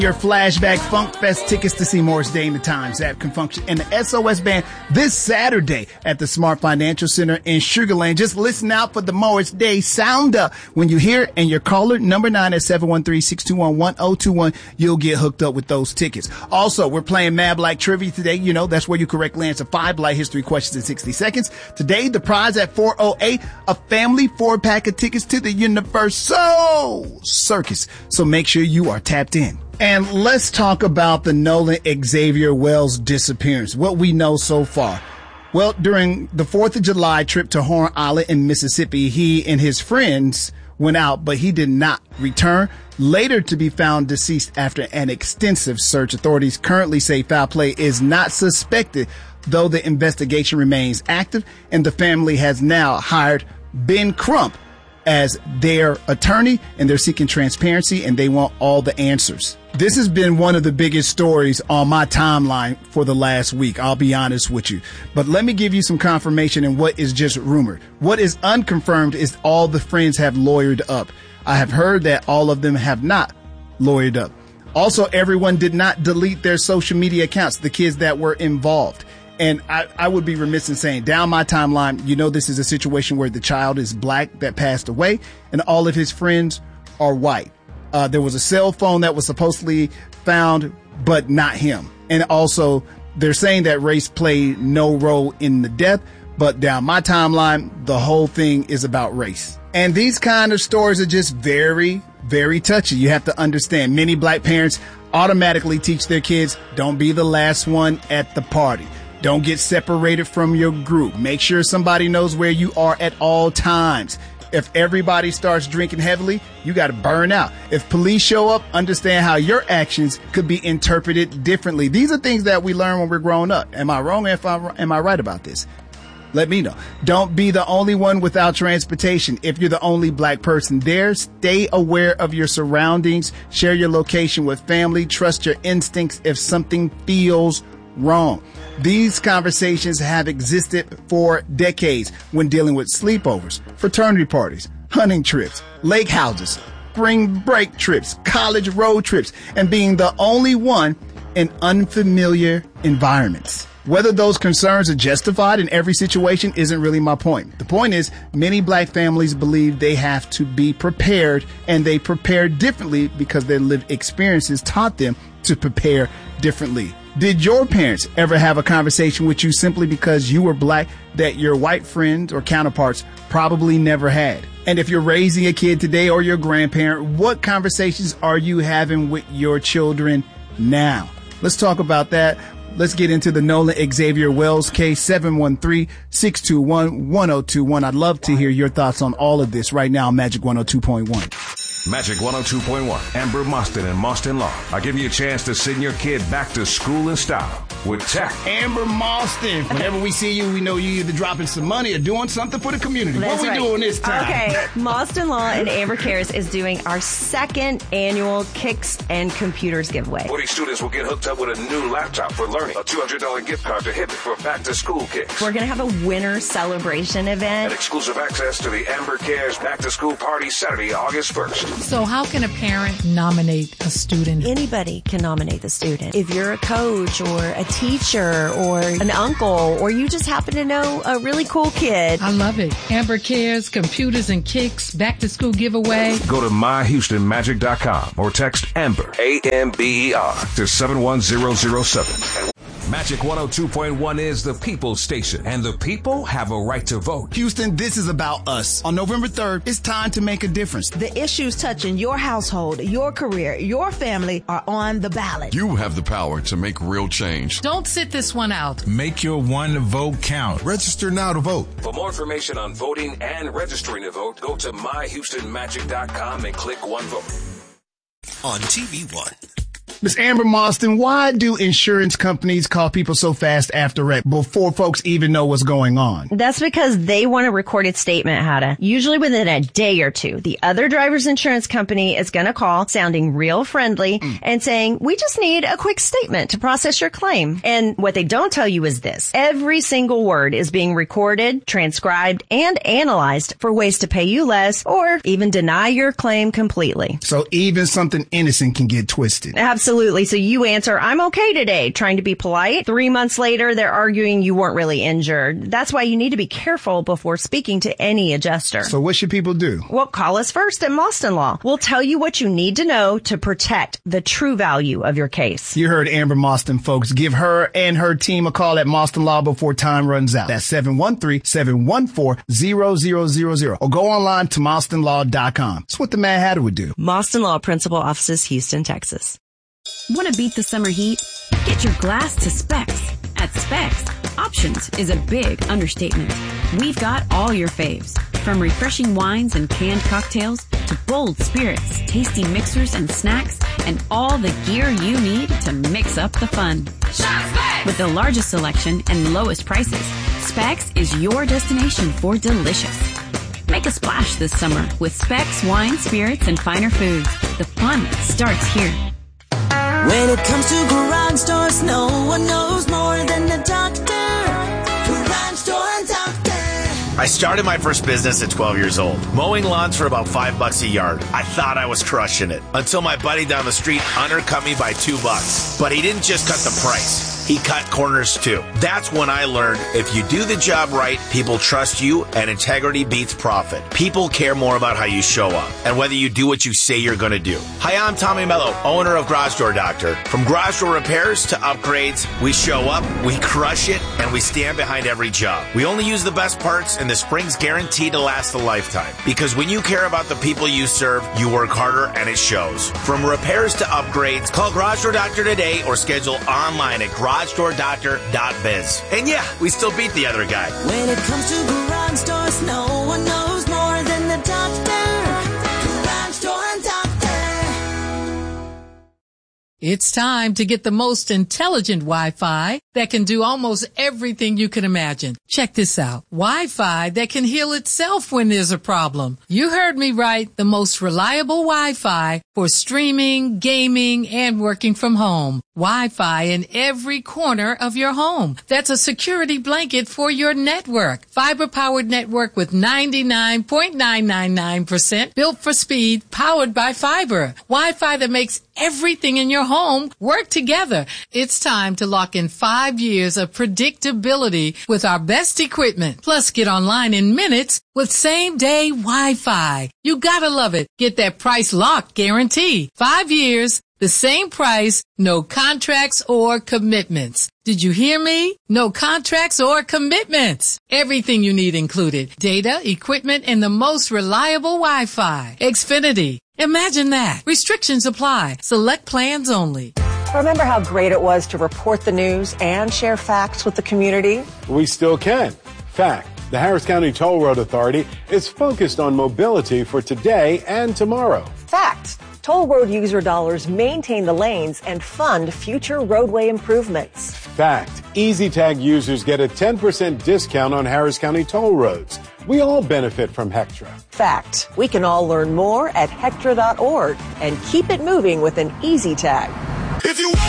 Your Flashback Funk Fest tickets to see Morris Day and the Time, Zap Confunction, and the SOS Band this Saturday at the Smart Financial Center in Sugar Land. Just listen out for the Morris Day sounder. When you hear it and your caller, number 9 at 713-621-1021, you'll get hooked up with those tickets. Also, we're playing Mad Black Trivia today. You know, that's where you correctly answer 5 Black history questions in 60 seconds. Today, the prize at 408, a family 4-pack of tickets to the Universal Circus. So make sure you are tapped in. And let's talk about the Nolan Xavier Wells disappearance, what we know so far. Well, during the 4th of July trip to Horn Island in Mississippi, he and his friends went out, but he did not return, later to be found deceased after an extensive search. Authorities currently say foul play is not suspected, though the investigation remains active, and the family has now hired Ben Crump as their attorney, and they're seeking transparency and they want all the answers. This has been one of the biggest stories on my timeline for the last week, I'll be honest with you. But let me give you some confirmation in what is just rumored. What is unconfirmed is all the friends have lawyered up. I have heard that all of them have not lawyered up. Also, everyone did not delete their social media accounts, the kids that were involved. And I would be remiss in saying, down my timeline, you know, this is a situation where the child is black that passed away and all of his friends are white. There was a cell phone that was supposedly found, but not him. And also, they're saying that race played no role in the death, but down my timeline, the whole thing is about race. And these kind of stories are just very, very touchy. You have to understand, many black parents automatically teach their kids, don't be the last one at the party. Don't get separated from your group. Make sure somebody knows where you are at all times. If everybody starts drinking heavily, you got to burn out. If police show up, understand how your actions could be interpreted differently. These are things that we learn when we're growing up. Am I wrong? Am I right about this? Let me know. Don't be the only one without transportation. If you're the only black person there, stay aware of your surroundings. Share your location with family. Trust your instincts if something feels wrong. These conversations have existed for decades when dealing with sleepovers, fraternity parties, hunting trips, lake houses, spring break trips, college road trips, and being the only one in unfamiliar environments. Whether those concerns are justified in every situation isn't really my point. The point is, many black families believe they have to be prepared, and they prepare differently because their lived experiences taught them to prepare differently. Did your parents ever have a conversation with you simply because you were black that your white friends or counterparts probably never had? And if you're raising a kid today or your grandparent, what conversations are you having with your children now? Let's talk about that. Let's get into the Nolan Xavier Wells case, 713-621-1021. I'd love to hear your thoughts on all of this right now on Magic 102.1. Magic 102.1, Amber Moston and Moston Law. I'll give you a chance to send your kid back to school in style with tech. Amber Moston, whenever we see you, we know you either dropping some money or doing something for the community. That's what we doing this time? Okay, Moston Law and Amber Cares is doing our 2nd annual Kicks and Computers giveaway. 40 students will get hooked up with a new laptop for learning, a $200 gift card to Hibbett for back-to-school kicks. We're going to have a winter celebration event. And exclusive access to the Amber Cares back-to-school party Saturday, August 1st. So how can a parent nominate a student? Anybody can nominate the student. If you're a coach or a teacher or an uncle, or you just happen to know a really cool kid. I love it. Amber Cares, Computers and Kicks, back to school giveaway. Go to myhoustonmagic.com or text Amber, A-M-B-E-R, to 71007. Magic 102.1 is the people's station, and the people have a right to vote. Houston, this is about us. On November 3rd, it's time to make a difference. The issues touching your household, your career, your family are on the ballot. You have the power to make real change. Don't sit this one out. Make your one vote count. Register now to vote. For more information on voting and registering to vote, go to myhoustonmagic.com and click One Vote. On TV One. Miss Amber Moston, why do insurance companies call people so fast after wreck before folks even know what's going on? That's because they want a recorded statement, Hada. Usually within a day or two, the other driver's insurance company is going to call sounding real friendly and saying, we just need a quick statement to process your claim. And what they don't tell you is this. Every single word is being recorded, transcribed, and analyzed for ways to pay you less or even deny your claim completely. So even something innocent can get twisted. Absolutely. Absolutely. So you answer, I'm okay today, trying to be polite. 3 months later, they're arguing you weren't really injured. That's why you need to be careful before speaking to any adjuster. So what should people do? Well, call us first at Mostyn Law. We'll tell you what you need to know to protect the true value of your case. You heard Amber Mostyn, folks. Give her and her team a call at Mostyn Law before time runs out. That's 713-714-0000. Or go online to MostynLaw.com. That's what the Mad Hatter would do. Mostyn Law Principal Offices, Houston, Texas. Want to beat the summer heat? Get your glass to Specs. At Specs, options is a big understatement. We've got all your faves, from refreshing wines and canned cocktails to bold spirits, tasty mixers and snacks, and all the gear you need to mix up the fun. Shop Specs! With the largest selection and lowest prices, Specs is your destination for delicious. Make a splash this summer with Specs wine, spirits, and finer foods. The fun starts here. When it comes to garage doors, no one knows more than the doctor. Garage Door Doctor. I started my first business at 12 years old, mowing lawns for about $5 a yard. I thought I was crushing it until my buddy down the street undercut me by $2. But he didn't just cut the price. He cut corners too. That's when I learned if you do the job right, people trust you, and integrity beats profit. People care more about how you show up and whether you do what you say you're going to do. Hi, I'm Tommy Mello, owner of Garage Door Doctor. From garage door repairs to upgrades, we show up, we crush it, and we stand behind every job. We only use the best parts, and the spring's guaranteed to last a lifetime. Because when you care about the people you serve, you work harder, and it shows. From repairs to upgrades, call Garage Door Doctor today or schedule online at GarageDoorDoctor.biz. And yeah, we still beat the other guy. When it comes to garage doors, no one knows more than the doctor. Garage Door Doctor. It's time to get the most intelligent Wi-Fi that can do almost everything you can imagine. Check this out. Wi-Fi that can heal itself when there's a problem. You heard me right. The most reliable Wi-Fi for streaming, gaming, and working from home. Wi-Fi in every corner of your home. That's a security blanket for your network. Fiber-powered network with 99.999% built for speed, powered by fiber. Wi-Fi that makes everything in your home work together. It's time to lock in 5 years of predictability with our best equipment. Plus, get online in minutes with same-day Wi-Fi. You gotta love it. Get that price lock guarantee. 5 years, the same price, no contracts or commitments. Did you hear me? No contracts or commitments. Everything you need included. Data, equipment, and the most reliable Wi-Fi. Xfinity. Imagine that. Restrictions apply. Select plans only. Remember how great it was to report the news and share facts with the community? We still can. Fact. The Harris County Toll Road Authority is focused on mobility for today and tomorrow. Fact. Toll road user dollars maintain the lanes and fund future roadway improvements. Fact. EasyTag users get a 10% discount on Harris County toll roads. We all benefit from Hectra. Fact. We can all learn more at Hectra.org and keep it moving with an EasyTag. If you